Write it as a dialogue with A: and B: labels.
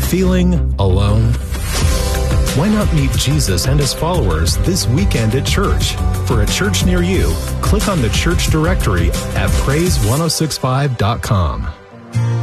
A: Feeling alone? Why not meet Jesus and his followers this weekend at church? For a church near you, click on the church directory at praise1065.com.